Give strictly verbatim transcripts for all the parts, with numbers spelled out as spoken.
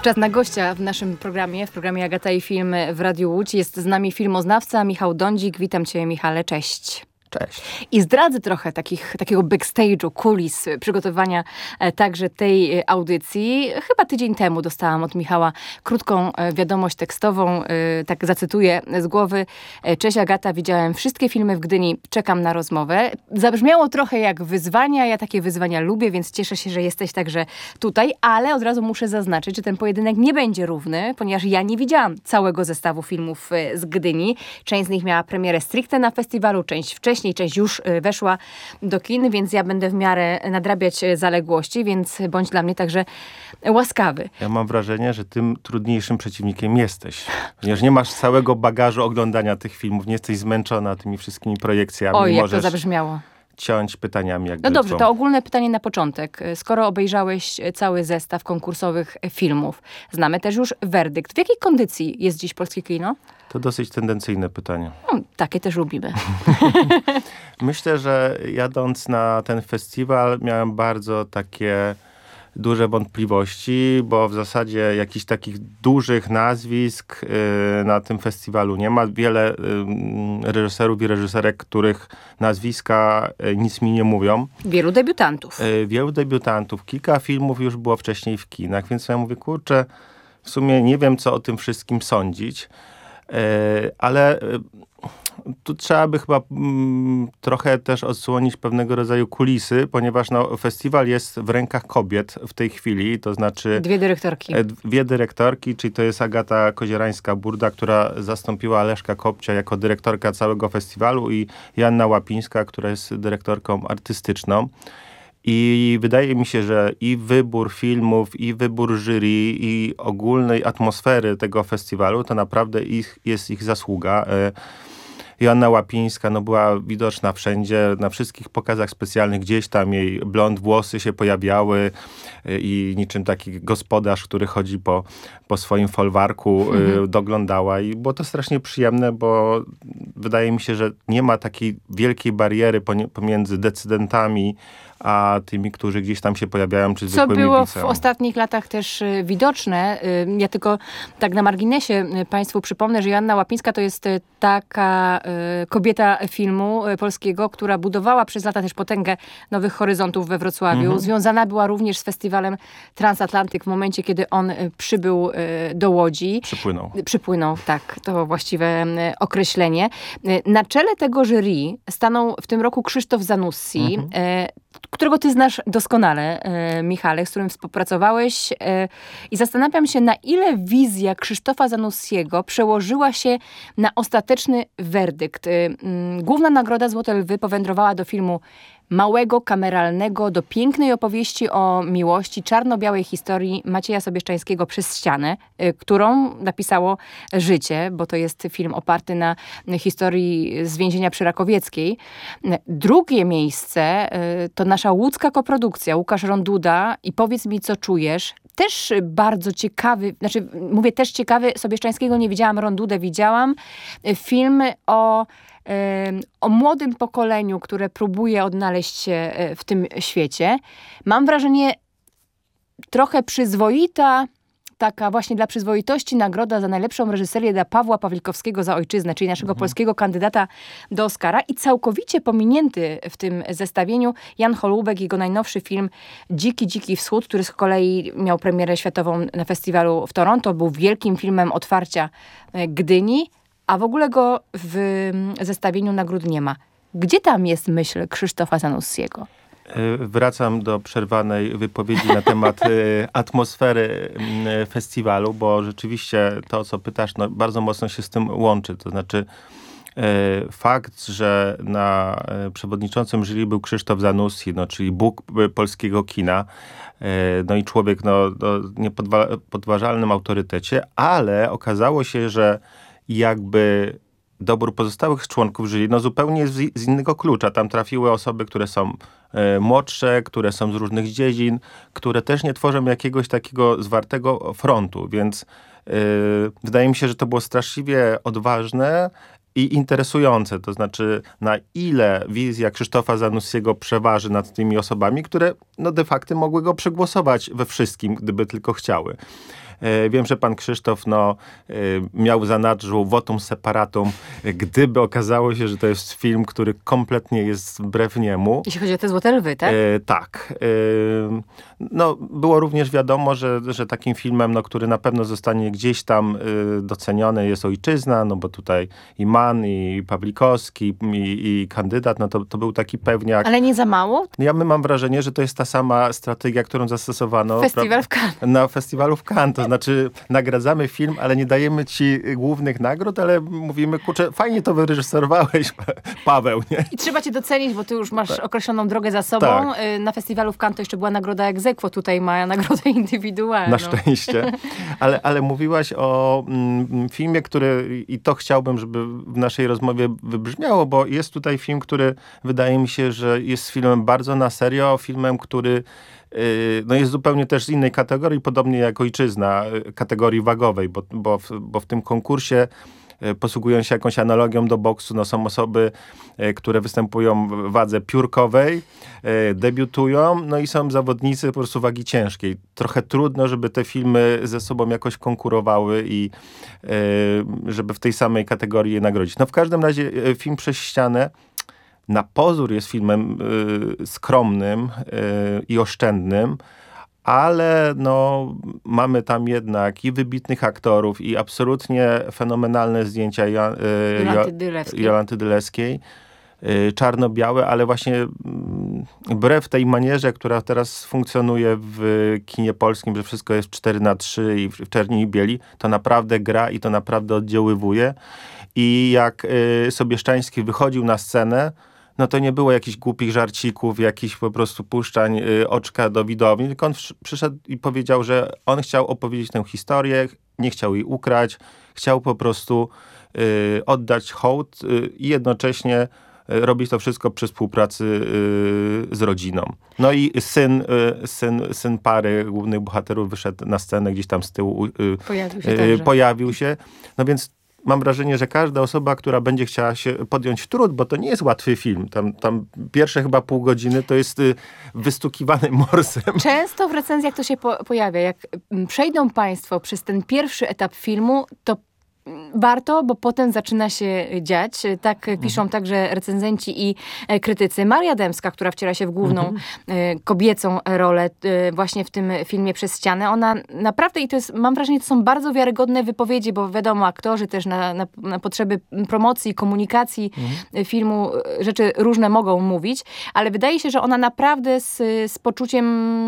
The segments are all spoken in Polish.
Czas na gościa w naszym programie, w programie Agata i Film w Radiu Łódź. Jest z nami filmoznawca Michał Dądzik. Witam cię, Michale, cześć. Cześć. I zdradzę trochę takich, takiego backstage'u, kulis przygotowania e, także tej e, audycji. Chyba tydzień temu dostałam od Michała krótką e, wiadomość tekstową, e, tak zacytuję z głowy. E, Cześć Agata, widziałem wszystkie filmy w Gdyni, czekam na rozmowę. Zabrzmiało trochę jak wyzwania, ja takie wyzwania lubię, więc cieszę się, że jesteś także tutaj, ale od razu muszę zaznaczyć, że ten pojedynek nie będzie równy, ponieważ ja nie widziałam całego zestawu filmów e, z Gdyni. Część z nich miała premierę stricte na festiwalu, część wcześniej, część już weszła do kin, więc ja będę w miarę nadrabiać zaległości, więc bądź dla mnie także łaskawy. Ja mam wrażenie, że tym trudniejszym przeciwnikiem jesteś. Ponieważ nie masz całego bagażu oglądania tych filmów, nie jesteś zmęczona tymi wszystkimi projekcjami. Oj, jak możesz to zabrzmiało. ciąć pytaniami jak No brzytwą. dobrze, to ogólne pytanie na początek. Skoro obejrzałeś cały zestaw konkursowych filmów, znamy też już werdykt. W jakiej kondycji jest dziś polskie kino? To dosyć tendencyjne pytanie. No, takie też lubimy. Myślę, że jadąc na ten festiwal miałem bardzo takie duże wątpliwości, bo w zasadzie jakichś takich dużych nazwisk yy, na tym festiwalu nie ma. Wiele yy, reżyserów i reżyserek, których nazwiska yy, nic mi nie mówią. Wielu debiutantów. Yy, wielu debiutantów. Kilka filmów już było wcześniej w kinach, więc ja mówię, kurczę, w sumie nie wiem, co o tym wszystkim sądzić. Yy, ale yy, tu trzeba by chyba mm, trochę też odsłonić pewnego rodzaju kulisy, ponieważ no, festiwal jest w rękach kobiet w tej chwili, to znaczy... Dwie dyrektorki. E, dwie dyrektorki, czyli to jest Agata Kozierańska-Burda, która zastąpiła Leszka Kopcia jako dyrektorka całego festiwalu i Joanna Łapińska, która jest dyrektorką artystyczną. I wydaje mi się, że i wybór filmów, i wybór jury, i ogólnej atmosfery tego festiwalu, to naprawdę ich, jest ich zasługa. E, Joanna Łapińska no, była widoczna wszędzie, na wszystkich pokazach specjalnych, gdzieś tam jej blond włosy się pojawiały i niczym taki gospodarz, który chodzi po, po swoim folwarku, mhm. y, doglądała i było to strasznie przyjemne, bo wydaje mi się, że nie ma takiej wielkiej bariery pomiędzy decydentami a tymi, którzy gdzieś tam się pojawiają, czy zwykłymi Co było widzą. w ostatnich latach też y, widoczne. Y, ja tylko tak na marginesie y, Państwu przypomnę, że Joanna Łapińska to jest y, taka y, kobieta filmu y, polskiego, która budowała przez lata też potęgę Nowych Horyzontów we Wrocławiu. Mhm. Związana była również z festiwalem Transatlantyk w momencie, kiedy on y, przybył y, do Łodzi. Przypłynął. Y, przypłynął, tak. To właściwe y, określenie. Y, na czele tego jury stanął w tym roku Krzysztof Zanussi, mhm. y, którego ty znasz doskonale, e, Michale, z którym współpracowałeś e, i zastanawiam się, na ile wizja Krzysztofa Zanussiego przełożyła się na ostateczny werdykt. E, m, główna nagroda Złote Lwy powędrowała do filmu małego, kameralnego, do pięknej opowieści o miłości, czarno-białej historii Macieja Sobieszczańskiego Przez ścianę, y, którą napisało Życie, bo to jest film oparty na historii z więzienia przy Rakowieckiej. Drugie miejsce y, to nasza łódzka koprodukcja, Łukasz Ronduda i Powiedz mi, co czujesz. Też bardzo ciekawy, znaczy mówię też ciekawy, Sobieszczańskiego nie widziałam, Rondudę widziałam. Film o o młodym pokoleniu, które próbuje odnaleźć się w tym świecie. Mam wrażenie, trochę przyzwoita, taka właśnie dla przyzwoitości nagroda za najlepszą reżyserię dla Pawła Pawlikowskiego za Ojczyznę, czyli naszego mhm. polskiego kandydata do Oscara. I całkowicie pominięty w tym zestawieniu Jan Holubek, jego najnowszy film Dziki, Dziki Wschód, który z kolei miał premierę światową na festiwalu w Toronto. Był wielkim filmem otwarcia Gdyni, a w ogóle go w zestawieniu nagród nie ma. Gdzie tam jest myśl Krzysztofa Zanussiego? Wracam do przerwanej wypowiedzi na temat atmosfery festiwalu, bo rzeczywiście to, co pytasz, no, bardzo mocno się z tym łączy. To znaczy fakt, że na przewodniczącym jury był Krzysztof Zanussi, no, czyli Bóg polskiego kina, no i człowiek no, no, niepodważalnym autorytecie, ale okazało się, że jakby dobór pozostałych członków jury, no zupełnie z, z innego klucza. Tam trafiły osoby, które są e, młodsze, które są z różnych dziedzin, które też nie tworzą jakiegoś takiego zwartego frontu, więc e, wydaje mi się, że to było straszliwie odważne i interesujące. To znaczy, na ile wizja Krzysztofa Zanussiego przeważy nad tymi osobami, które no de facto mogły go przegłosować we wszystkim, gdyby tylko chciały. Wiem, że pan Krzysztof no, miał w zanadrzu votum separatum, gdyby okazało się, że to jest film, który kompletnie jest wbrew niemu. Jeśli chodzi o te Złote Lwy, tak? E, tak. E, no, było również wiadomo, że, że takim filmem, no, który na pewno zostanie gdzieś tam y, doceniony, jest Ojczyzna, no bo tutaj i Mann, i Pawlikowski, i, i kandydat, no to, to był taki pewniak. Ale nie za mało? Ja my mam wrażenie, że to jest ta sama strategia, którą zastosowano Festiwal w Cannes. na festiwalu w Cannes. To znaczy nagradzamy film, ale nie dajemy ci głównych nagród, ale mówimy, kurczę, fajnie to wyreżyserowałeś, Paweł, nie? I trzeba cię docenić, bo ty już masz tak. określoną drogę za sobą. Tak. Na festiwalu w Cannes to jeszcze była nagroda ex aequo, tutaj ma nagrodę indywidualną. Na szczęście. Ale, ale mówiłaś o mm, filmie, który, i to chciałbym, żeby w naszej rozmowie wybrzmiało, bo jest tutaj film, który wydaje mi się, że jest filmem bardzo na serio, filmem, który no jest zupełnie też z innej kategorii, podobnie jak Ojczyzna, kategorii wagowej, bo, bo, w, bo w tym konkursie posługując się jakąś analogią do boksu, no są osoby, które występują w wadze piórkowej, debiutują, no i są zawodnicy po prostu wagi ciężkiej. Trochę trudno, żeby te filmy ze sobą jakoś konkurowały i żeby w tej samej kategorii je nagrodzić. No w każdym razie film Przez ścianę na pozór jest filmem y, skromnym y, i oszczędnym, ale no, mamy tam jednak i wybitnych aktorów, i absolutnie fenomenalne zdjęcia ja, y, Jolanty Dylewskiej. Jolanty Dylewskiej. Y, czarno-białe, ale właśnie y, wbrew tej manierze, która teraz funkcjonuje w kinie polskim, że wszystko jest cztery na trzy i w, w czerni i bieli, to naprawdę gra i to naprawdę oddziaływuje. I jak y, Sobieszczański wychodził na scenę, no to nie było jakichś głupich żarcików, jakichś po prostu puszczań y, oczka do widowni, tylko on przyszedł i powiedział, że on chciał opowiedzieć tę historię, nie chciał jej ukrać, chciał po prostu y, oddać hołd y, i jednocześnie y, robić to wszystko przy współpracy y, z rodziną. No i syn, y, syn, syn pary głównych bohaterów wyszedł na scenę gdzieś tam z tyłu. Y, pojawił się. y, pojawił się. No więc mam wrażenie, że każda osoba, która będzie chciała się podjąć trud, bo to nie jest łatwy film. Tam, tam pierwsze chyba pół godziny to jest y, wystukiwany morsem. Często w recenzjach to się po- pojawia. Jak przejdą państwo przez ten pierwszy etap filmu, to warto, bo potem zaczyna się dziać. Tak mhm. piszą także recenzenci i krytycy. Maria Dębska, która wciela się w główną mhm. kobiecą rolę właśnie w tym filmie Przez ścianę, ona naprawdę, i to jest, mam wrażenie, to są bardzo wiarygodne wypowiedzi, bo wiadomo, aktorzy też na, na, na potrzeby promocji, komunikacji mhm. filmu rzeczy różne mogą mówić, ale wydaje się, że ona naprawdę z, z poczuciem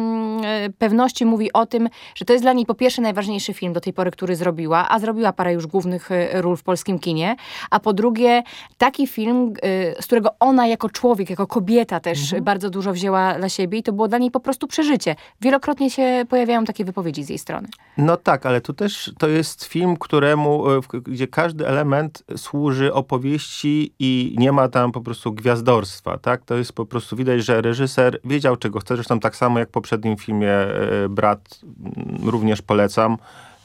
pewności mówi o tym, że to jest dla niej po pierwsze najważniejszy film do tej pory, który zrobiła, a zrobiła parę już głównych ról w polskim kinie, a po drugie taki film, z którego ona jako człowiek, jako kobieta też mhm. bardzo dużo wzięła dla siebie i to było dla niej po prostu przeżycie. Wielokrotnie się pojawiają takie wypowiedzi z jej strony. No tak, ale tu też to jest film, któremu, gdzie każdy element służy opowieści i nie ma tam po prostu gwiazdorstwa, tak? To jest po prostu, widać, że reżyser wiedział, czego chce, zresztą tak samo jak w poprzednim filmie Brat, również polecam.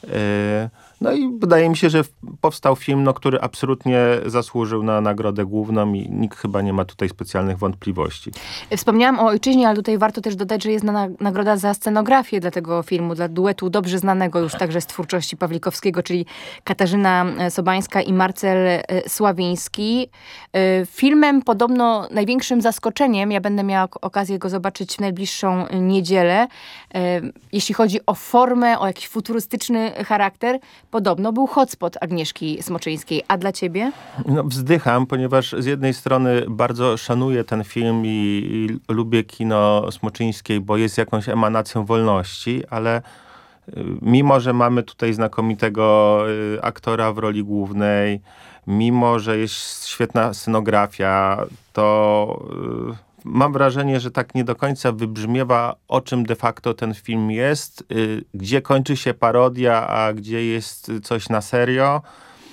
No i wydaje mi się, że powstał film, no, który absolutnie zasłużył na nagrodę główną i nikt chyba nie ma tutaj specjalnych wątpliwości. Wspomniałam o Ojczyźnie, ale tutaj warto też dodać, że jest na, nagroda za scenografię dla tego filmu, dla duetu dobrze znanego już także z twórczości Pawlikowskiego, czyli Katarzyna Sobańska i Marcel Sławiński. Filmem podobno największym zaskoczeniem, ja będę miała okazję go zobaczyć w najbliższą niedzielę, jeśli chodzi o formę, o jakiś futurystyczny charakter, podobno był hotspot Agnieszki Smoczyńskiej. A dla ciebie? No, wzdycham, ponieważ z jednej strony bardzo szanuję ten film i, i lubię kino Smoczyńskiej, bo jest jakąś emanacją wolności, ale mimo, że mamy tutaj znakomitego y, aktora w roli głównej, mimo, że jest świetna scenografia, to y, mam wrażenie, że tak nie do końca wybrzmiewa, o czym de facto ten film jest, y, gdzie kończy się parodia, a gdzie jest coś na serio.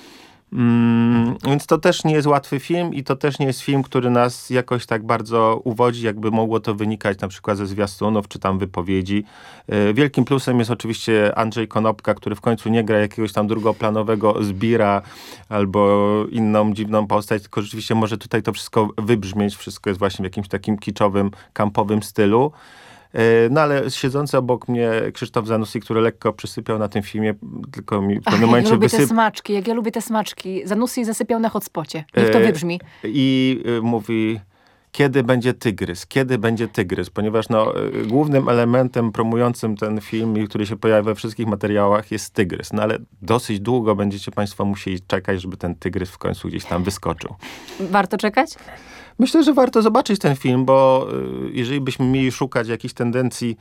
Mm, więc to też nie jest łatwy film i to też nie jest film, który nas jakoś tak bardzo uwodzi, jakby mogło to wynikać na przykład ze zwiastunów czy tam wypowiedzi. Y, wielkim plusem jest oczywiście Andrzej Konopka, który w końcu nie gra jakiegoś tam drugoplanowego zbira albo inną dziwną postać, tylko rzeczywiście może tutaj to wszystko wybrzmieć. Wszystko jest właśnie w jakimś takim kiczowym, kampowym stylu. No ale siedzący obok mnie Krzysztof Zanussi, który lekko przysypiał na tym filmie, tylko mi w pewnym Ach, momencie ja lubię wysyp... te smaczki, jak ja lubię te smaczki. Zanussi zasypiał na hotspocie. Niech to wybrzmi. I mówi, kiedy będzie tygrys, kiedy będzie tygrys, ponieważ no, głównym elementem promującym ten film, i który się pojawia we wszystkich materiałach, jest tygrys. No ale dosyć długo będziecie państwo musieli czekać, żeby ten tygrys w końcu gdzieś tam wyskoczył. Warto czekać? Myślę, że warto zobaczyć ten film, bo jeżeli byśmy mieli szukać jakichś tendencji,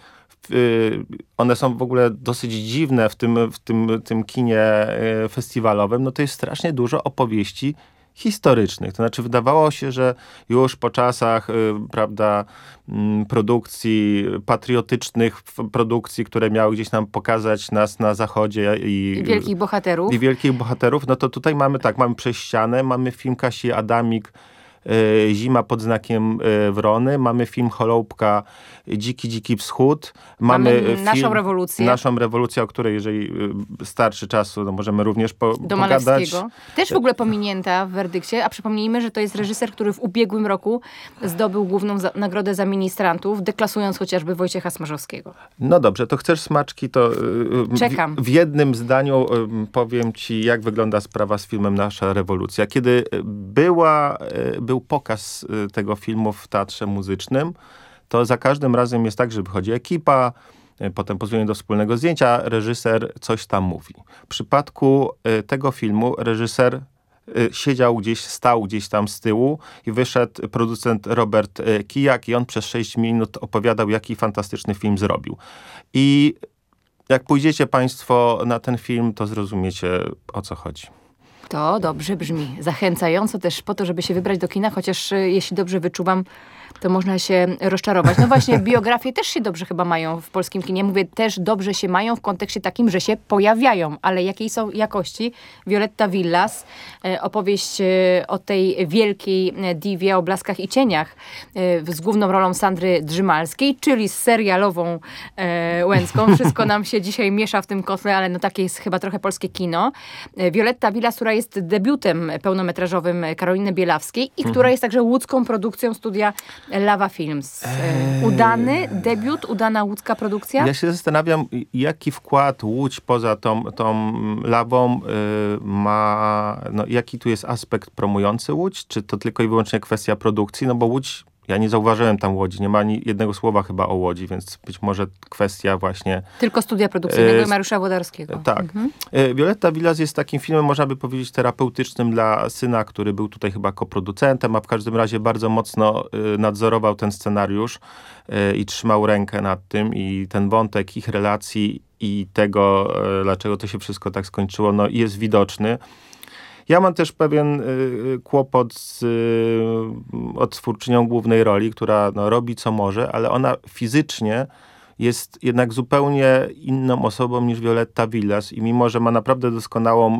one są w ogóle dosyć dziwne w tym, w tym, tym kinie festiwalowym, no to jest strasznie dużo opowieści historycznych. To znaczy wydawało się, że już po czasach, prawda, produkcji patriotycznych, produkcji, które miały gdzieś nam pokazać nas na zachodzie i, I wielkich bohaterów. I wielkich bohaterów, no to tutaj mamy tak, mamy Przez ścianę, mamy film Kasi Adamik, Zima pod znakiem Wrony, mamy film Choloupka Dziki, dziki wschód. Mamy, mamy film, naszą rewolucję. Naszą rewolucję, o której jeżeli starszy czasu, no możemy również po, Do pogadać. Malewskiego. Też w ogóle pominięta w werdykcie, a przypomnijmy, że to jest reżyser, który w ubiegłym roku zdobył główną za, nagrodę za ministrantów, deklasując chociażby Wojciecha Smarzowskiego. No dobrze, to chcesz smaczki, to Czekam. W, w jednym zdaniu powiem ci, jak wygląda sprawa z filmem Nasza rewolucja. Kiedy była, był pokaz tego filmu w Teatrze Muzycznym, to za każdym razem jest tak, że wychodzi ekipa, potem pozwolenie do wspólnego zdjęcia, reżyser coś tam mówi. W przypadku tego filmu reżyser siedział gdzieś, stał gdzieś tam z tyłu i wyszedł producent Robert Kijak i on przez sześć minut opowiadał, jaki fantastyczny film zrobił. I jak pójdziecie państwo na ten film, to zrozumiecie, o co chodzi. To dobrze brzmi. Zachęcająco też po to, żeby się wybrać do kina, chociaż jeśli dobrze wyczuwam, to można się rozczarować. No właśnie, biografie też się dobrze chyba mają w polskim kinie. Mówię, też dobrze się mają w kontekście takim, że się pojawiają. Ale jakiej są jakości? Violetta Villas, opowieść o tej wielkiej diwie o blaskach i cieniach z główną rolą Sandry Drzymalskiej, czyli z serialową e, Łęcką. Wszystko nam się dzisiaj miesza w tym kotle, ale no takie jest chyba trochę polskie kino. Violetta Villas, która jest debiutem pełnometrażowym Karoliny Bielawskiej i która jest także łódzką produkcją studia Lawa Films. Udany debiut, udana łódzka produkcja? Ja się zastanawiam, jaki wkład Łódź poza tą, tą Lawą y, ma, no, jaki tu jest aspekt promujący Łódź? Czy to tylko i wyłącznie kwestia produkcji? No bo Łódź, ja nie zauważyłem tam Łodzi, nie ma ani jednego słowa chyba o Łodzi, więc być może kwestia właśnie... Tylko studia produkcyjnego i Mariusza Włodarskiego. Tak. Mhm. Violetta Villas jest takim filmem, można by powiedzieć, terapeutycznym dla syna, który był tutaj chyba koproducentem, a w każdym razie bardzo mocno nadzorował ten scenariusz i trzymał rękę nad tym i ten wątek ich relacji i tego, dlaczego to się wszystko tak skończyło, no jest widoczny. Ja mam też pewien y, kłopot z y, odtwórczynią głównej roli, która no, robi co może, ale ona fizycznie jest jednak zupełnie inną osobą niż Violetta Villas i mimo, że ma naprawdę doskonałą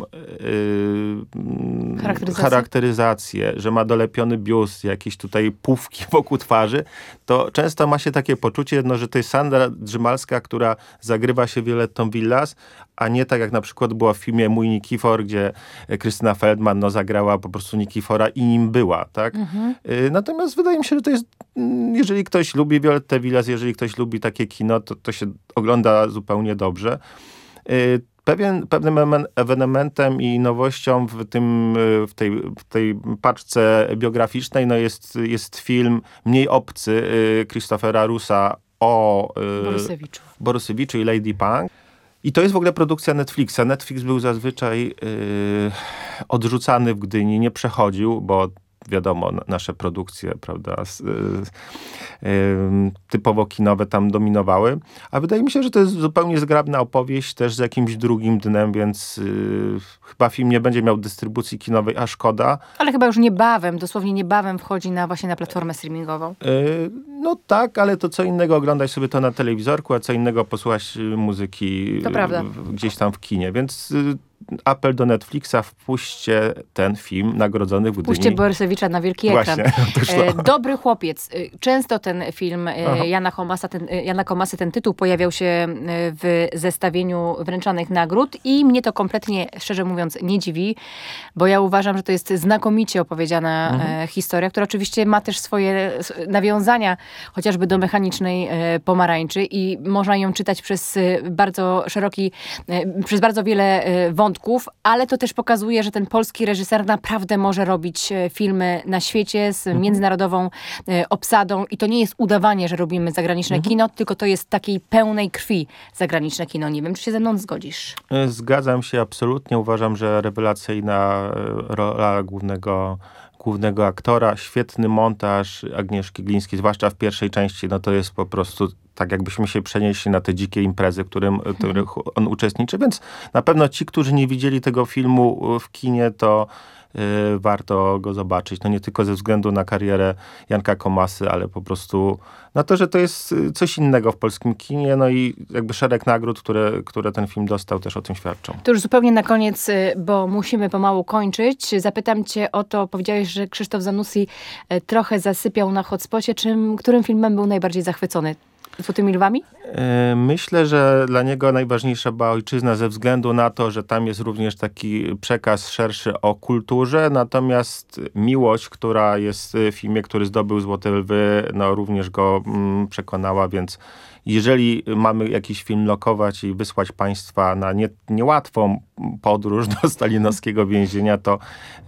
yy, charakteryzację? charakteryzację, że ma dolepiony biust, jakieś tutaj pufki wokół twarzy, to często ma się takie poczucie, no, że to jest Sandra Drzymalska, która zagrywa się Violettą Villas, a nie tak jak na przykład była w filmie Mój Nikifor, gdzie Krystyna Feldman no, zagrała po prostu Nikifora i nim była, tak? Mhm. Yy, natomiast wydaje mi się, że to jest, jeżeli ktoś lubi Violettę Villas, jeżeli ktoś lubi takie kino, to, to się ogląda zupełnie dobrze. Yy, Pewien, pewnym ewenementem i nowością w, tym, w, tej, w tej paczce biograficznej no jest, jest film Mniej obcy Christophera Russa o Borusewiczu. Borusewiczu i Lady Punk. I to jest w ogóle produkcja Netflixa. Netflix był zazwyczaj yy, odrzucany w Gdyni, nie przechodził, bo wiadomo, nasze produkcje, prawda, z, y, y, typowo kinowe tam dominowały. A wydaje mi się, że to jest zupełnie zgrabna opowieść, też z jakimś drugim dnem, więc y, chyba film nie będzie miał dystrybucji kinowej, a szkoda. Ale chyba już niebawem, dosłownie niebawem wchodzi na właśnie na platformę streamingową. Y, no tak, ale to co innego oglądać sobie to na telewizorku, a co innego posłuchać muzyki to prawda. gdzieś tam w kinie, więc y, apel do Netflixa, wpuśćcie ten film nagrodzony w Gdyni. Wpuśćcie Borysewicza na wielki ekran. Właśnie, e, Dobry chłopiec. Często ten film e, Jana Komasa, ten, Jana Komasy, ten tytuł pojawiał się w zestawieniu wręczanych nagród i mnie to kompletnie, szczerze mówiąc, nie dziwi, bo ja uważam, że to jest znakomicie opowiedziana mhm. e, historia, która oczywiście ma też swoje nawiązania, chociażby do Mechanicznej e, Pomarańczy i można ją czytać przez bardzo szeroki, e, przez bardzo wiele e, wątków, ale to też pokazuje, że ten polski reżyser naprawdę może robić filmy na świecie z mhm. międzynarodową e, obsadą i to nie jest udawanie, że robimy zagraniczne mhm. kino, tylko to jest takiej pełnej krwi zagraniczne kino. Nie wiem, czy się ze mną zgodzisz? Zgadzam się absolutnie. Uważam, że rewelacyjna rola głównego głównego aktora, świetny montaż Agnieszki Glińskiej, zwłaszcza w pierwszej części, no to jest po prostu tak, jakbyśmy się przenieśli na te dzikie imprezy, w którym, w których on uczestniczy, więc na pewno ci, którzy nie widzieli tego filmu w kinie, to y, warto go zobaczyć. No nie tylko ze względu na karierę Janka Komasy, ale po prostu na to, że to jest coś innego w polskim kinie, no i jakby szereg nagród, które, które ten film dostał, też o tym świadczą. To już zupełnie na koniec, bo musimy pomału kończyć. Zapytam cię o to, powiedziałeś, że Krzysztof Zanussi trochę zasypiał na hotspocie. Czym, którym filmem był najbardziej zachwycony? Złotymi Lwami? Myślę, że dla niego najważniejsza była Ojczyzna ze względu na to, że tam jest również taki przekaz szerszy o kulturze, natomiast Miłość, która jest w filmie, który zdobył Złote Lwy, no również go mm, przekonała, więc jeżeli mamy jakiś film lokować i wysłać państwa na nie, niełatwą podróż do stalinowskiego więzienia, to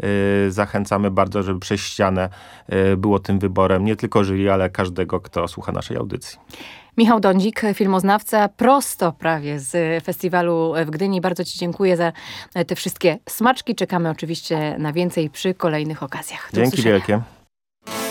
y, zachęcamy bardzo, żeby przez ścianę y, było tym wyborem nie tylko jury, ale każdego, kto słucha naszej audycji. Michał Dądzik, filmoznawca, prosto prawie z festiwalu w Gdyni. Bardzo ci dziękuję za te wszystkie smaczki. Czekamy oczywiście na więcej przy kolejnych okazjach. Do Dzięki usłyszenia. wielkie.